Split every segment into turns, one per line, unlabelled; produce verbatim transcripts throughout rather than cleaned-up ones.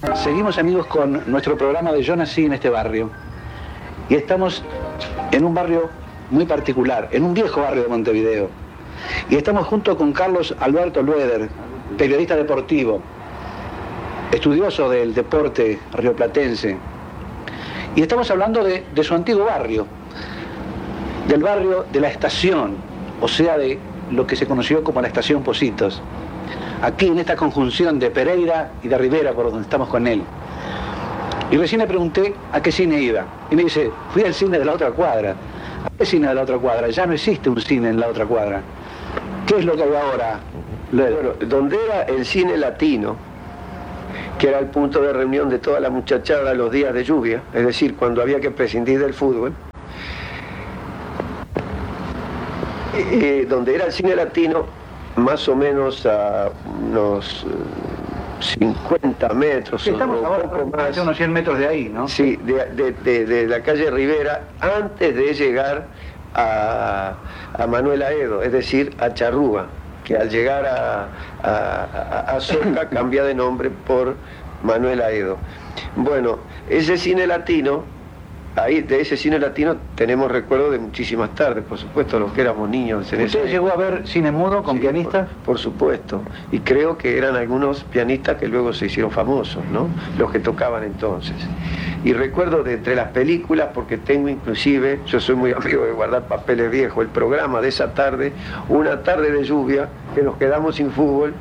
Seguimos, amigos, con nuestro programa de Yo nací en este barrio. Y estamos en un barrio muy particular, en un viejo barrio de Montevideo. Y estamos junto con Carlos Alberto Lueder, periodista deportivo, estudioso del deporte rioplatense. Y estamos hablando de, de su antiguo barrio, del barrio de la Estación, o sea, de lo que se conoció como la Estación Pocitos. Aquí en esta conjunción de Pereira y de Rivera, por donde estamos con él. Y recién le pregunté a qué cine iba. Y me dice, fui al cine de la otra cuadra. ¿A qué cine de la otra cuadra? Ya no existe un cine en la otra cuadra. ¿Qué es lo que hay ahora?
Bueno, donde era el cine latino, que era el punto de reunión de toda la muchachada los días de lluvia, es decir, cuando había que prescindir del fútbol, eh, donde era el cine latino, más o menos a unos cincuenta metros.
Estamos ahora más, unos cien metros de ahí, ¿no?
Sí, de, de, de, de la calle Rivera, antes de llegar a, a Manuel Aedo, es decir, a Charrúa, que al llegar a, a, a, a Soca cambia de nombre por Manuel Aedo. Bueno, ese cine latino, ahí de ese cine latino tenemos recuerdos de muchísimas tardes, por supuesto, los que éramos niños. En
¿Usted llegó a ver cine mudo con
sí,
pianistas?
Por, por supuesto, y creo que eran algunos pianistas que luego se hicieron famosos, ¿no? Los que tocaban entonces. Y recuerdo de entre las películas, porque tengo inclusive, yo soy muy amigo de guardar papeles viejos, el programa de esa tarde, una tarde de lluvia, que nos quedamos sin fútbol.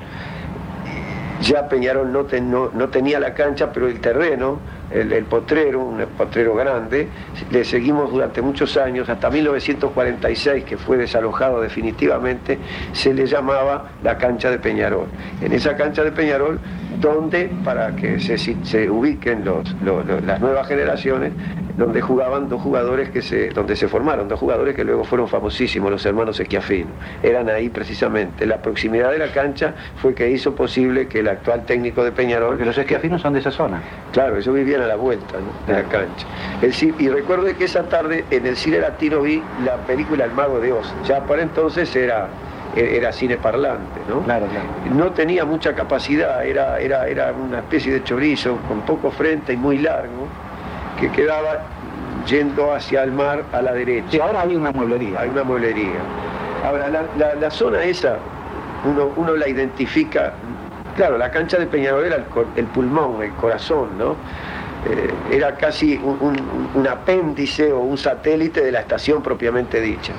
Ya Peñarol no, ten, no, no tenía la cancha, pero el terreno, el, el potrero, un potrero grande, le seguimos durante muchos años, hasta mil novecientos cuarenta y seis, que fue desalojado definitivamente, se le llamaba la cancha de Peñarol. En esa cancha de Peñarol, donde, para que se, se ubiquen los, los, los, las nuevas generaciones, donde jugaban dos jugadores que se, donde se formaron dos jugadores que luego fueron famosísimos, los hermanos Schiaffino. Eran ahí precisamente. La proximidad de la cancha fue que hizo posible que el actual técnico de Peñarol...
Porque los Schiaffino son de esa zona.
Claro, ellos vivían a la vuelta, ¿no?, de la cancha. El, y recuerdo que esa tarde en el cine latino vi la película El Mago de Oz. Ya para entonces era... era cine parlante, ¿no?
Claro, claro.
No tenía mucha capacidad, era, era, era una especie de chorizo con poco frente y muy largo, que quedaba yendo hacia el mar a la derecha.
Sí, ahora hay una mueblería.
Hay una mueblería. Ahora, la, la, la zona esa, uno, uno la identifica, claro, la cancha de Peñarol era el, el pulmón, el corazón, ¿no? Eh, era casi un, un, un apéndice o un satélite de la estación propiamente dicha.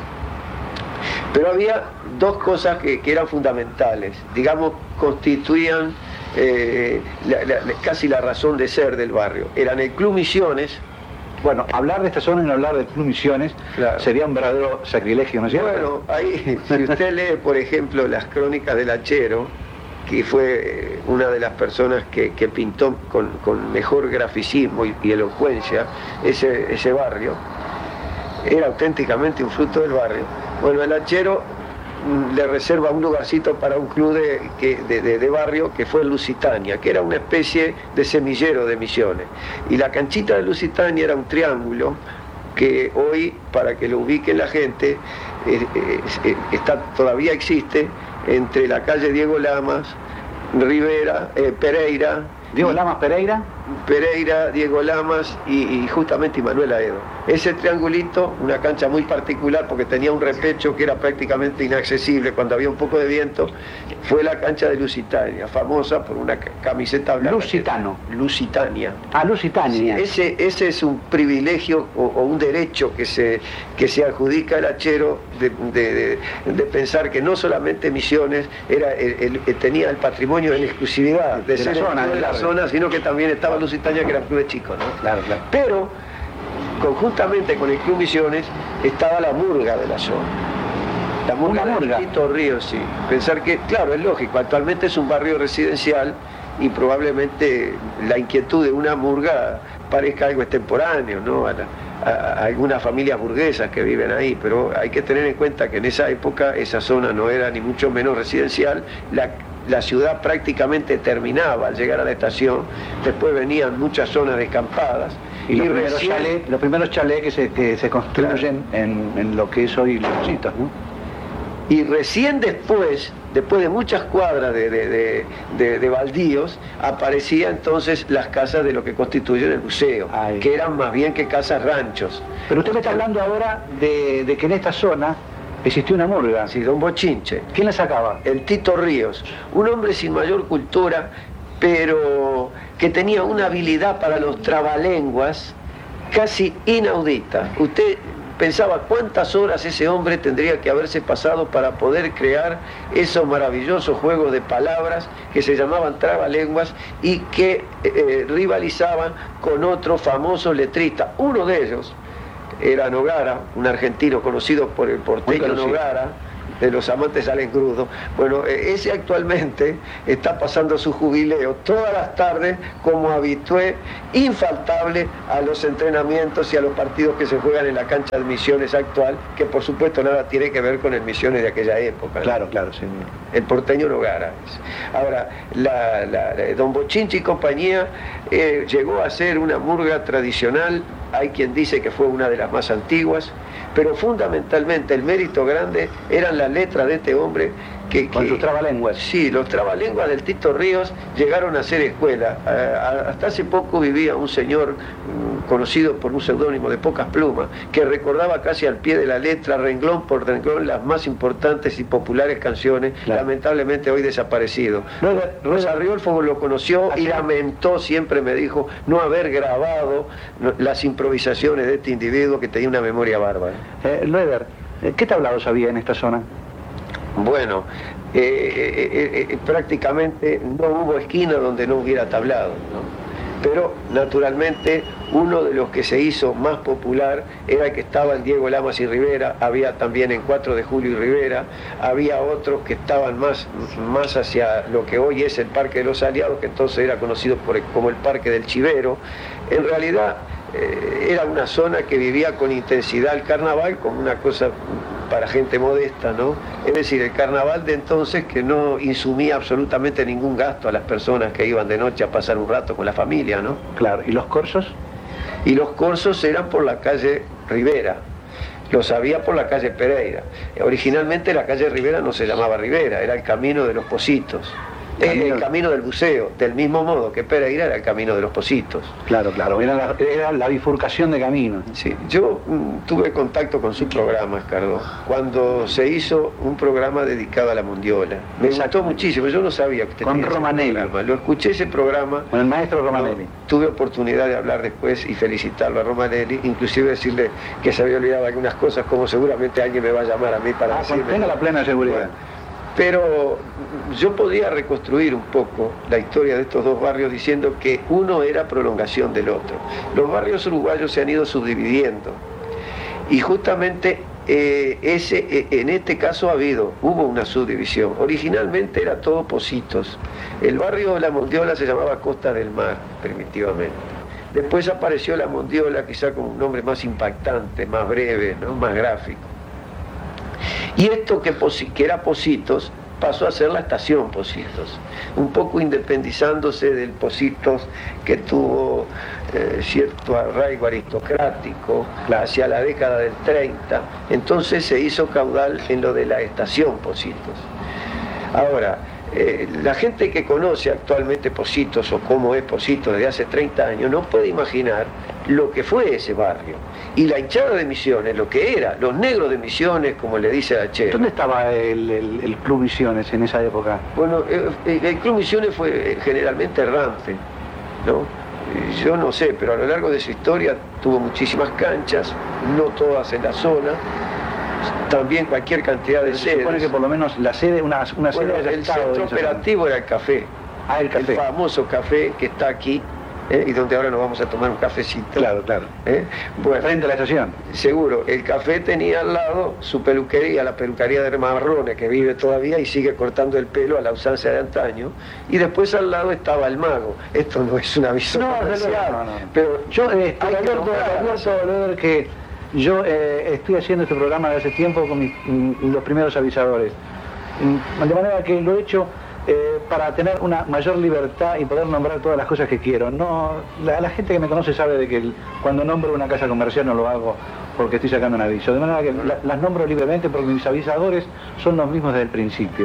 Pero había dos cosas que, que eran fundamentales, digamos, constituían eh, la, la, casi la razón de ser del barrio. Eran el Club Misiones.
Bueno, hablar de esta zona y no hablar del Club Misiones, claro, sería un verdadero sacrilegio, ¿no es cierto?
Bueno, ahí, si usted lee, por ejemplo, las crónicas del Hachero, que fue una de las personas que, que pintó con, con mejor graficismo y, y elocuencia ese, ese barrio, era auténticamente un fruto del barrio. Bueno, el Hachero le reserva un lugarcito para un club de, que, de, de, de barrio que fue Lusitania, que era una especie de semillero de Misiones. Y la canchita de Lusitania era un triángulo que hoy, para que lo ubique la gente, eh, eh, está, todavía existe entre la calle Diego Lamas, Rivera, eh, Pereira...
Diego Lamas, Pereira...
Pereira, Diego Lamas y, y justamente Manuel Aedo. Ese triangulito, una cancha muy particular porque tenía un repecho que era prácticamente inaccesible cuando había un poco de viento, fue la cancha de Lusitania, famosa por una camiseta blanca.
Lusitano.
Lusitania.
Ah, Lusitania.
Sí, ese, ese es un privilegio o, o un derecho que se, que se adjudica el Hachero de, de, de, de pensar que no solamente Misiones era el, el, tenía el patrimonio en exclusividad de, de ser la zona, de la zona, sino que también estaba Lusitania, que era un club de chicos, ¿no?
Claro, claro.
Pero, conjuntamente con el Club Misiones, estaba la murga de la zona. La murga,
¿Una murga?
de Tito Ríos, sí. Pensar que, claro, es lógico, actualmente es un barrio residencial y probablemente la inquietud de una murga parezca algo extemporáneo, ¿no? A, a, a algunas familias burguesas que viven ahí, pero hay que tener en cuenta que en esa época esa zona no era ni mucho menos residencial. La, La ciudad prácticamente terminaba al llegar a la estación, después venían muchas zonas descampadas.
Y, y los, primeros recién... chalés, los primeros chalés que se, que se construyen, claro, en, en lo que es hoy Los Pocitos, ¿no?
Y recién después después de muchas cuadras de, de, de, de, de baldíos, aparecía entonces las casas de lo que constituye el buceo, Ay. que eran más bien que casas ranchos.
Pero usted me está hablando ahora de, de que en esta zona existió una murga.
Sí, don Bochinche.
¿Quién la sacaba?
El Tito Ríos, un hombre sin mayor cultura, pero que tenía una habilidad para los trabalenguas casi inaudita. Usted pensaba cuántas horas ese hombre tendría que haberse pasado para poder crear esos maravillosos juegos de palabras que se llamaban trabalenguas y que eh, rivalizaban con otros famosos letristas. Uno de ellos era Nogara, un argentino conocido por el porteño Nogara, de los amantes al engrudo. Bueno, ese actualmente está pasando su jubileo todas las tardes como habitué infaltable a los entrenamientos y a los partidos que se juegan en la cancha de Misiones actual, que por supuesto nada tiene que ver con el Misiones de aquella época, ¿no?
Claro, claro, sí.
El porteño Nogara. Ahora, la, la, la, don Bochinche y compañía eh, llegó a ser una murga tradicional. Hay quien dice que fue una de las más antiguas, pero fundamentalmente el mérito grande eran las letras de este hombre que...
Con
que,
sus trabalenguas.
Sí, los trabalenguas del Tito Ríos llegaron a ser escuela. A, a, hasta hace poco vivía un señor um, conocido por un seudónimo de Pocas Plumas, que recordaba casi al pie de la letra, renglón por renglón, las más importantes y populares canciones, claro. Lamentablemente hoy desaparecido. Rosa Riolfo lo conoció y lamentó, siempre me dijo, no haber grabado las improvisaciones de este individuo que tenía una memoria bárbara.
Eh, Loeder, ¿qué tablados había en esta zona?
Bueno, eh, eh, eh, prácticamente no hubo esquina donde no hubiera tablado, ¿no? Pero naturalmente uno de los que se hizo más popular era el que estaba en Diego Lamas y Rivera, había también en cuatro de julio y Rivera, había otros que estaban más, más hacia lo que hoy es el Parque de los Aliados, que entonces era conocido por el, como el Parque del Chivero. En realidad eh, era una zona que vivía con intensidad el carnaval como una cosa para gente modesta, ¿no? Es decir, el carnaval de entonces que no insumía absolutamente ningún gasto a las personas que iban de noche a pasar un rato con la familia, ¿no?
Claro, ¿y los corsos?
Y los corsos eran por la calle Rivera, los había por la calle Pereira. Originalmente la calle Rivera no se llamaba Rivera, era el camino de los Pocitos. Eh, el camino del buceo, del mismo modo que Pereira era el camino de los Pocitos.
Claro, claro, era la, era la bifurcación de caminos.
Sí, yo mm, tuve contacto con su programa, Escardó, cuando se hizo un programa dedicado a la mondiola. Me Exacto. gustó muchísimo, yo no sabía que usted
con Romanelli.
Lo escuché ese programa.
Con el maestro Romanelli.
No, tuve oportunidad de hablar después y felicitarlo a Romanelli, inclusive decirle que se había olvidado algunas cosas, como seguramente alguien me va a llamar a mí para
ah,
decirme.
Tenga la plena seguridad.
Bueno, pero yo podía reconstruir un poco la historia de estos dos barrios diciendo que uno era prolongación del otro. Los barrios uruguayos se han ido subdividiendo y justamente eh, ese, eh, en este caso ha habido, hubo una subdivisión. Originalmente era todo Pocitos. El barrio de la Mondiola se llamaba Costa del Mar, primitivamente. Después apareció la Mondiola quizá con un nombre más impactante, más breve, ¿no? Más gráfico. Y esto que, que era Pocitos pasó a ser la estación Pocitos, un poco independizándose del Pocitos que tuvo eh, cierto arraigo aristocrático hacia la década del treinta, entonces se hizo caudal en lo de la estación Pocitos. Ahora, eh, la gente que conoce actualmente Pocitos o cómo es Pocitos desde hace treinta años no puede imaginar lo que fue ese barrio. Y la hinchada de Misiones, lo que era, los negros de Misiones, como le dice a Che.
¿Dónde estaba el, el, el Club Misiones en esa época?
Bueno, el, el Club Misiones fue generalmente errante, ¿no? Yo no sé, pero a lo largo de su historia tuvo muchísimas canchas, no todas en la zona, también cualquier cantidad de sedes. Se
supone que por lo menos la sede, una, una
bueno,
sede...
El centro operativo era el café.
Ah, el café.
El famoso café que está aquí. ¿Eh? Y donde ahora nos vamos a tomar un cafecito.
Claro, claro.
¿Eh? Bueno,
frente a la estación.
Seguro. El café tenía al lado su peluquería, la peluquería de Marrone, que vive todavía y sigue cortando el pelo a la usanza de antaño. Y después al lado estaba el mago. Esto no es un aviso.
No,
comercial,
no, no, no. Pero yo eh, estoy abierto a que yo eh, estoy haciendo este programa de hace tiempo con mis, los primeros avisadores. De manera que lo he hecho Eh, para tener una mayor libertad y poder nombrar todas las cosas que quiero. No, la, la gente que me conoce sabe de que el, cuando nombro una casa comercial no lo hago porque estoy sacando un aviso. De manera que la, las nombro libremente porque mis avisadores son los mismos desde el principio.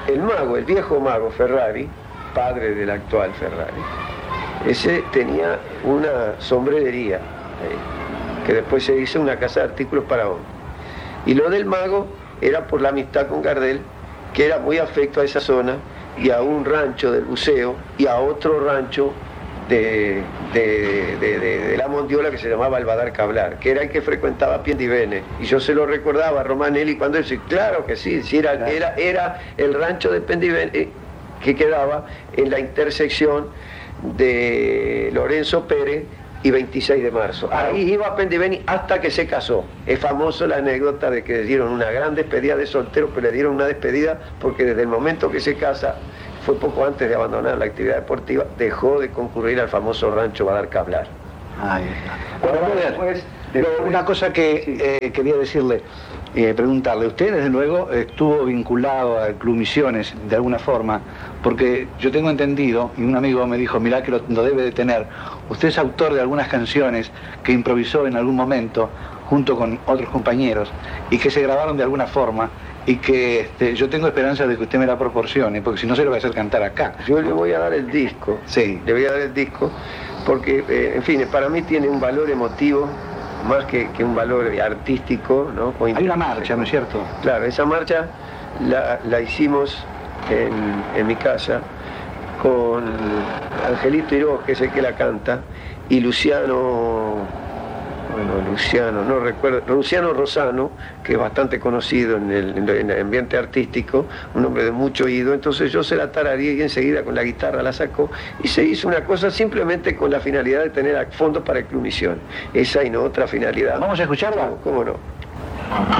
el mago, el viejo mago Ferrari, padre del actual Ferrari, ese tenía una sombrerería, eh, que después se hizo una casa de artículos para hombres. Y lo del mago era por la amistad con Gardel, que era muy afecto a esa zona, y a un rancho del buceo, y a otro rancho de, de, de, de, de la Mondiola que se llamaba el Badar Cablar, que era el que frecuentaba Piendivene. Y yo se lo recordaba a Romanelli cuando él decía, claro que sí, sí era, claro. era, era el rancho de Piendivene que quedaba en la intersección de Lorenzo Pérez y veintiséis de marzo. Ahí iba a Piendivene hasta que se casó. Es famoso la anécdota de que le dieron una gran despedida de soltero, pero le dieron una despedida porque desde el momento que se casa, fue poco antes de abandonar la actividad deportiva, dejó de concurrir al famoso rancho Badar Cablar.
Ahí está. Bueno, después, después, una cosa que sí. eh, quería decirle, eh, preguntarle, usted desde luego estuvo vinculado al Club Misiones de alguna forma, porque yo tengo entendido, y un amigo me dijo, mirá que lo, lo debe de tener, usted es autor de algunas canciones que improvisó en algún momento junto con otros compañeros y que se grabaron de alguna forma y que este, yo tengo esperanza de que usted me la proporcione, porque si no se lo voy a hacer cantar acá.
Yo le voy a dar el disco,
sí.
le voy a dar el disco, porque, eh, en fin, para mí tiene un valor emotivo más que, que un valor artístico, ¿no? O
hay una marcha, ¿no es cierto?
Claro, esa marcha la, la hicimos en, en mi casa con Angelito Iroz, que es el que la canta, y Luciano, bueno, Luciano, no recuerdo, Luciano Rosano, que es bastante conocido en el, en el ambiente artístico, un hombre de mucho oído. Entonces yo se la tarareé y enseguida con la guitarra la sacó y se hizo una cosa simplemente con la finalidad de tener fondos para el Club Misión. Esa y no otra finalidad.
¿Vamos a escucharla?
¿Cómo, cómo no?